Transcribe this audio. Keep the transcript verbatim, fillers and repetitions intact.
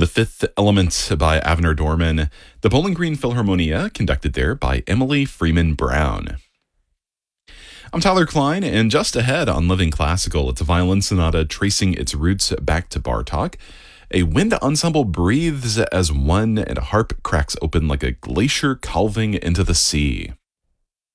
The Fifth Element by Avner Dorman. The Bowling Green Philharmonia, conducted there by Emily Freeman Brown. I'm Tyler Klein, and just ahead on Living Classical, it's a violin sonata tracing its roots back to Bartók. A wind ensemble breathes as one, and a harp cracks open like a glacier calving into the sea.